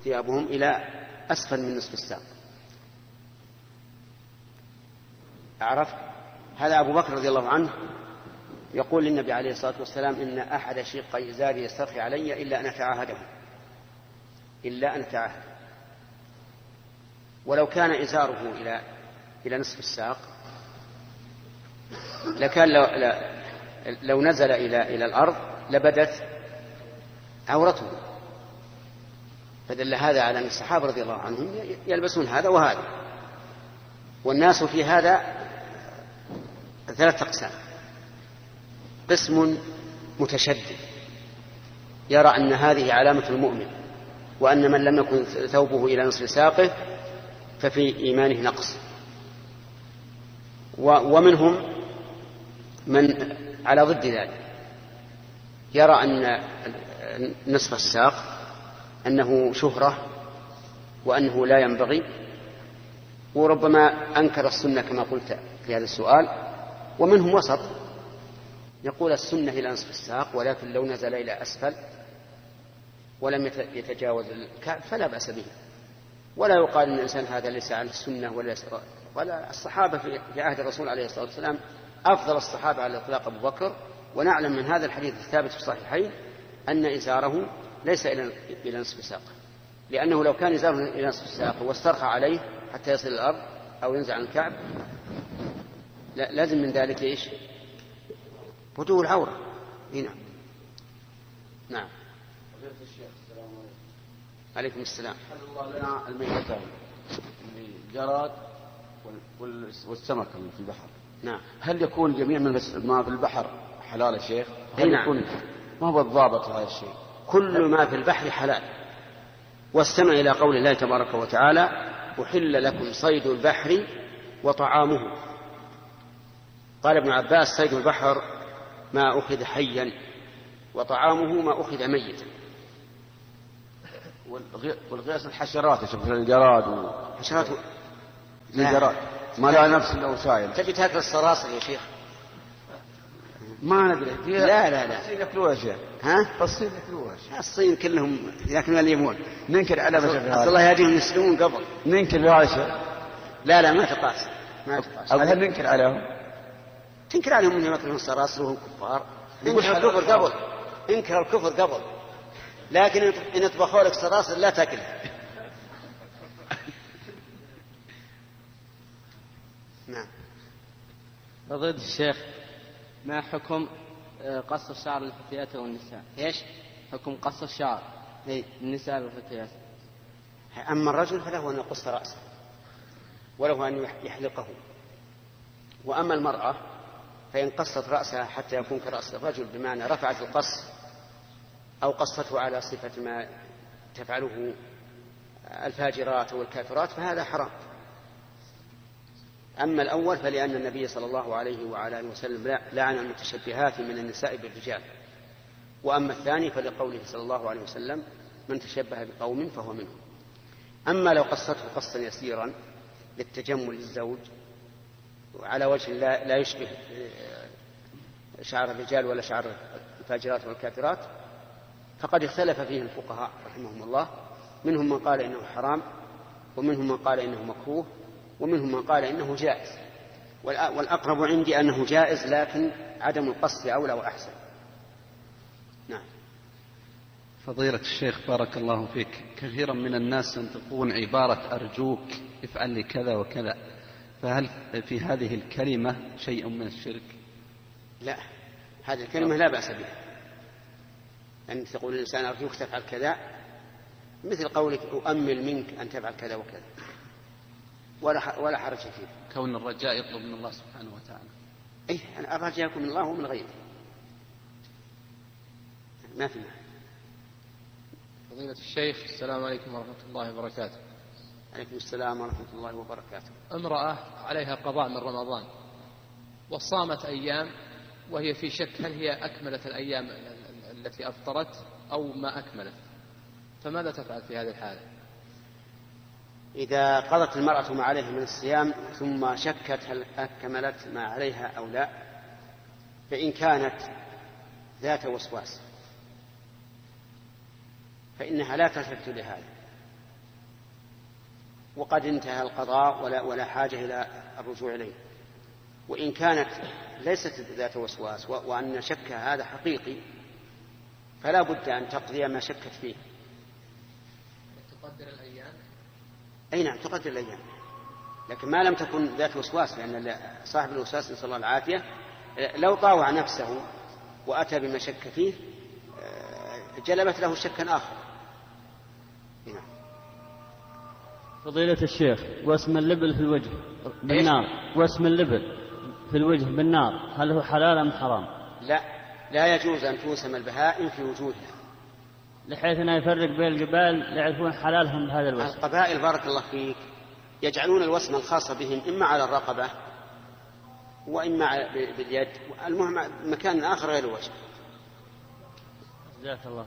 ثيابهم إلى أسفل من نصف الساق. أعرف هذا أبو بكر رضي الله عنه يقول للنبي عليه الصلاة والسلام إن أحد شقي إزاري يسترخي علي إلا أن أتعاهده. ولو كان إزاره إلى نصف الساق لكان لو نزل إلى الأرض لبدت عورته، فدل هذا على أن الصحابة رضي الله عنهم يلبسون هذا وهذا. والناس في هذا 3 أقسام: قسم متشدد يرى أن هذه علامة المؤمن، وأن من لم يكن ثوبه إلى نصف ساقه ففي إيمانه نقص. ومنهم من على ضد ذلك يرى أن نصف الساق أنه شهرة وأنه لا ينبغي، وربما أنكر السنة كما قلت في هذا السؤال. ومنهم وسط يقول السنة إلى نصف الساق، ولكن لو نزل إلى أسفل ولم يتجاوز الكعب فلا بأس به، ولا يقال أن الإنسان هذا ليس على السنة ولا الصحابة في عهد الرسول عليه الصلاة والسلام أفضل الصحابة على الإطلاق أبو بكر. ونعلم من هذا الحديث الثابت في الصحيحين أن إزاره ليس إلى نصف الساق، لأنه لو كان إزاره إلى نصف الساق واسترخى عليه حتى يصل الأرض أو ينزع عن الكعب لازم من ذلك إيش؟ بدو العورة هنا. نعم. عليكم السلام. حل الله لنا الميتان الجراد والسمك في البحر. نعم. هل يكون جميع ما في البحر حلال يا شيخ؟ نعم. ما هو الضابط هذا الشيء؟ كل ما في البحر حلال. واستمع إلى قول الله تبارك وتعالى: أحل لكم صيد البحر وطعامه. قال ابن عباس: صيد البحر ما أخذ حيا، وطعامه ما أخذ ميتا. والغيث الحشرات يشوف الجراد حشرات الجراد ما لا نفس له سائل. تجي تاكل الصراصر يا شيخ؟ ما ندري. لا الصين ياكلوها شيء. ها؟ الصين ياكلوها شيء. الصين كلهم ياكلون الليمون. ننكر على عبد الله يجيهم يسلمون قبل. ننكر بهذا الشيء. لا ما تقاس. هل ننكر عليهم؟ تنكر عليهم من ياكلون الصراصر وهم كفار. انكر الكفر قبل. لكن إن اطبخوا لك صراصر لا تاكلها. نعم. فضيلة الشيخ، ما حكم قص الشعر للفتيات والنساء؟ ايش حكم قص الشعر للنساء والفتيات؟ أما الرجل فله أن يقص رأسه وله أن يحلقه، وأما المرأة فإن قصت رأسها حتى يكون كرأس الرجل بمعنى رفعت القص أو قصته على صفة ما تفعله الفاجرات والكافرات فهذا حرام. أما الأول فلأن النبي صلى الله عليه وعلى آله وسلم لعن المتشبهات من النساء بالرجال. وأما الثاني فلقوله صلى الله عليه وسلم: من تشبه بقوم فهو منهم. أما لو قصته قصا يسيرا للتجمل للزوج على وجه لا يشبه شعر الرجال ولا شعر الفاجرات والكافرات فقد اختلف فيه الفقهاء رحمهم الله، منهم من قال إنه حرام، ومنهم من قال إنه مكروه، ومنهم من قال إنه جائز. والأقرب عندي أنه جائز، لكن عدم القصد أولى وأحسن. نعم. فضيلة الشيخ بارك الله فيك، كثيرا من الناس ينطقون عبارة أرجوك افعل لي كذا وكذا، فهل في هذه الكلمة شيء من الشرك؟ لا، هذه الكلمة لا بأس بها. أن تقول الإنسان أرجوك تفعل كذا مثل قولك أؤمل منك أن تفعل كذا وكذا، ولا حرج فيه. كون الرجاء يطلب من الله سبحانه وتعالى. أنا أرجاكم من الله ومن غيره، ما في معنى. فضيلة الشيخ، السلام عليكم ورحمة الله وبركاته. عليكم السلام ورحمة الله وبركاته. امرأة عليها قضاء من رمضان وصامت أيام وهي في شك هل هي أكملت الأيام التي أفطرت أو ما أكملت، فماذا تفعل في هذه الحالة؟ إذا قضت المرأة ما عليها من الصيام ثم شكت هل أكملت ما عليها أو لا، فإن كانت ذات وسواس فإنها لا تلتفت لهذا، وقد انتهى القضاء ولا حاجة إلى الرجوع إليه. وإن كانت ليست ذات وسواس وأن شكها هذا حقيقي فلا بد أن تقضي ما شكت فيه. تقدر الأيام؟ أي نعم تقدر الأيام، لكن ما لم تكن ذات وسواس، لأن صاحب الوسواس نسأل الله العافية لو طاوع نفسه وأتى بما شك فيه جلبت له شكا آخر. نعم. فضيلة الشيخ، واسم اللبل في الوجه بالنار، واسم اللبل في الوجه بالنار هل هو حلال أم حرام؟ لا يجوز أن توسم البهائم في وجوهها، لحيث أنه يفرق بين القبائل يعرفون حلالهم بهذا الوسم. القبائل بارك الله فيك يجعلون الوسم الخاص بهم إما على الرقبة وإما باليد، المهم مكان آخر غير الوجه. جزاك الله.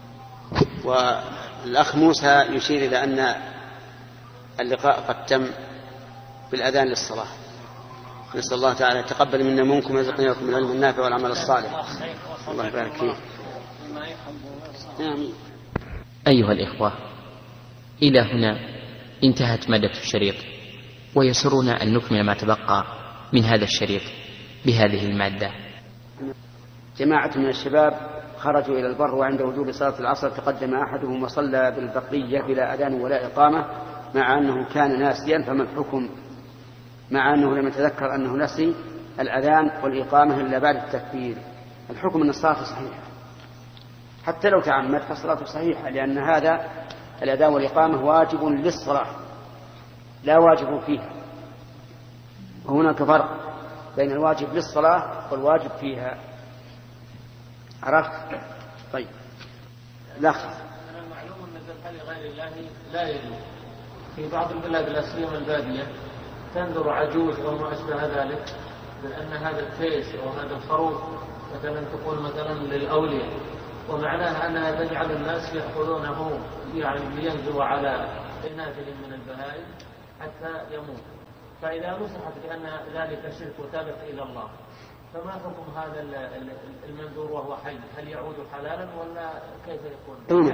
والأخ موسى يشير إلى أن اللقاء قد تم بالأذان للصلاة. نسأل الله تعالى يتقبل منا منكم ويرزقنا لكم العلم النافع والعمل الصالح. الله يبارك فيك. آمين. أيها الإخوة، إلى هنا انتهت مادة الشريط، ويسرنا أن نكمل ما تبقى من هذا الشريط بهذه المادة. جماعة من الشباب خرجوا إلى البر وعند وجوب صلاة العصر تقدم أحدهم وصلى بالبقية بلا أذان ولا إقامة مع أنه كان ناسيا، فما الحكم؟ مع أنه لم يتذكر أنه نسي الأذان والإقامة إلا بعد التكبير. الحكم أن الصلاة صحيحة حتى لو تعمد فالصلاة صحيحة، لأن هذا الأذان والإقامة واجب للصلاة لا واجب فيها، وهناك فرق بين الواجب للصلاة والواجب فيها. عرفت؟ طيب. لا من المعلوم أن الذبح لغير الله لا يجوز. في بعض البلاد الأسلية والبادية تنذر عجوز أو ما أشبه ذلك بأن هذا الفيس أو هذا الخروف مثلا تكون مثلا للأولياء، ومعناها أنها تجعل الناس يأخذونه يعني لينذروا على إناثهم من البهائم حتى يموت. فإذا نصحت بأن ذلك شرك وتابت إلى الله، فما حكم هذا المنذور وهو حي؟ هل يعود حلالا ولا كيف يكون؟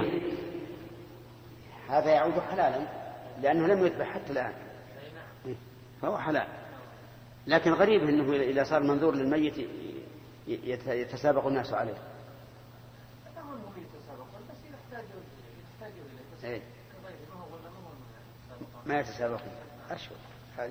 هذا يعود حلالا لأنه لم يذبح حتى الآن فهو حلال، لكن غريب أنه إذا صار منذور للميت يتسابق الناس عليه. ما يتسابقون أشهر هذه.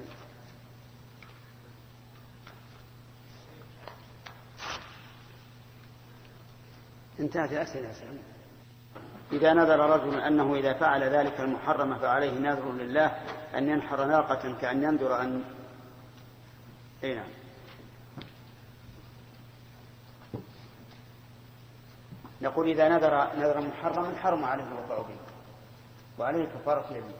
انتهت الأسئلة. إذا نذر رجل أنه إذا فعل ذلك المحرم فعليه نذر لله أن ينحر ناقة كأن ينذر أن نعم. نقول إذا نذر محرما حرم عليه الوقوع به وعليه كفارة يمين.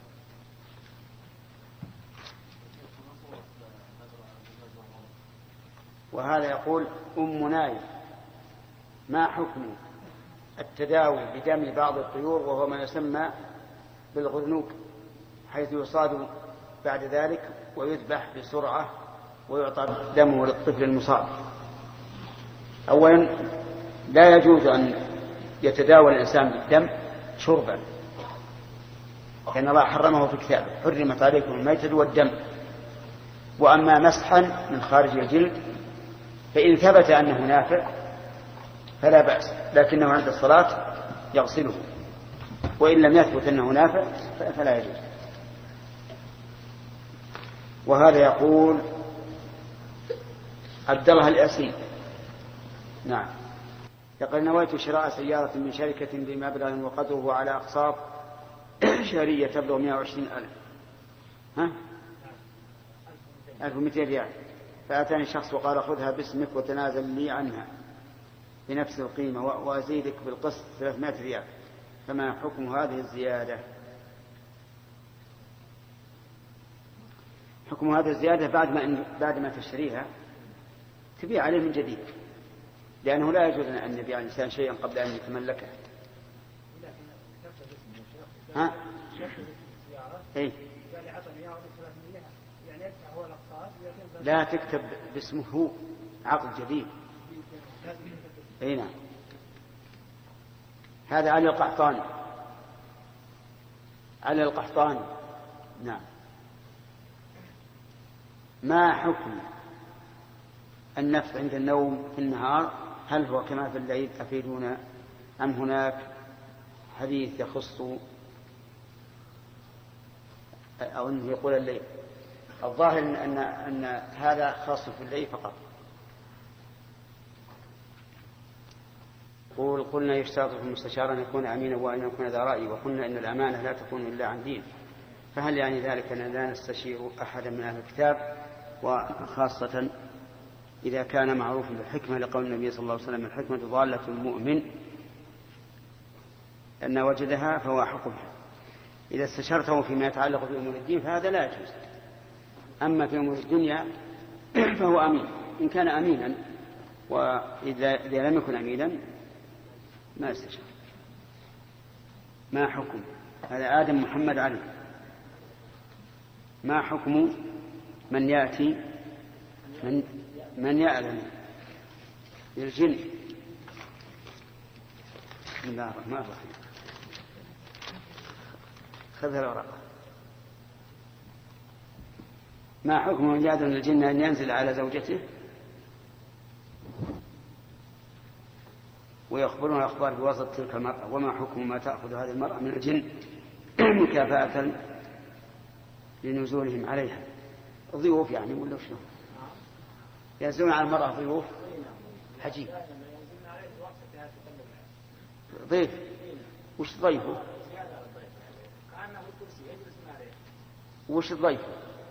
وهذا يقول نايف: ما حكم التداوي بدم بعض الطيور وهو ما يسمى بالغذنوك، حيث يصاد بعد ذلك ويذبح بسرعة ويعطى دمه للطفل المصاب؟ أولا لا يجوز أن يتداوى الإنسان بالدم شربا، لأن الله حرمه في كتابه: حرمت عليكم الميتة والدم. وأما مسحا من خارج الجلد فإن ثبت أنه نافع فلا بأس، لكنه عند الصلاة يغسله، وإن لم يثبت أنه نافع فلا يجوز. وهذا يقول عبد الله الأسي: نعم، يقول: نويت شراء سيارة من شركة بمبلغ وقدره على أقساط شهرية تبلغ 120,000 1200 ريال، فأتاني شخص وقال: خذها باسمك وتنازل لي عنها بنفس القيمة وأزيدك بالقسط 300 ريال، فما حكم هذه الزيادة؟ حكم هذه الزيادة بعد ما تشتريها تبيع عليه من جديد، لأنه لا يجوز أن يبيع الإنسان شيئا قبل أن يتملكه. إيه؟ لا تكتب باسمه، عقد جديد. أي نعم. هذا علي القحطاني نعم. ما حكم النفث عند النوم في النهار؟ هل هو كما في الليل؟ أفيدونا. أم هناك حديث يخص أو أنه يقول الليل؟ الظاهر أن هذا خاص في الليل فقط. قلنا يشترط في المستشار أن يكون أمينا وأن يكون ذا رأي، وقلنا إن الأمانة لا تكون إلا عن دين، فهل يعني ذلك أننا لا نستشير أحدا من أهل الكتاب؟ وخاصة إذا كان معروفا بالحكمة لقول النبي صلى الله عليه وسلم: الحكمة ضالة المؤمن، أن وجدها فهو أحق بها. إذا استشرته فيما يتعلق بأمور الدين فهذا لا يجوز، أما في أمور الدنيا فهو أمين إن كان أمينا، وإذا لم يكن أمينا ما استشار. ما حكم هذا؟ آدم محمد علي. ما حكم من يأتي من يأذن للجن؟ بسم الله الرحمن الرحيم. خذ الورقة. ما حكم من يأذن للجن أن ينزل على زوجته ويخبرون الأخبار بواسطة تلك المرأة؟ وما حكم ما تأخذ هذه المرأة من الجن مكافأة لنزولهم عليها؟ ضيوف يعني ولا شنو؟ ينزلون على المرأة ضيوف؟ حجيب. ضيف. وش ضيفه؟ وش ضيفه؟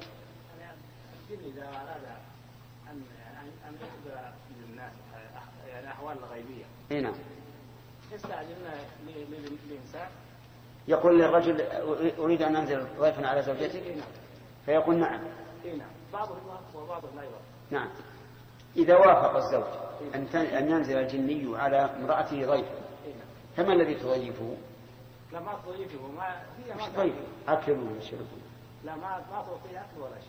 إذا أراد أن يخبر للناس يعني أحوال الغيبية. إيه نعم. يستعجلون للإنسان. يقول للرجل: أريد أن أنزل ضيفا على زوجتك، فيقول: نعم. إيه نعم. بعضهم وبعضهم لا يوافق. نعم. إذا وافق الزوج أن ينزل الجني على امرأته ضيفا، فما الذي تضيفه؟ لا ما تضيفه، ما هي ما ضيف أكل وشرب. لا ما تعطيه أكل ولا شيء.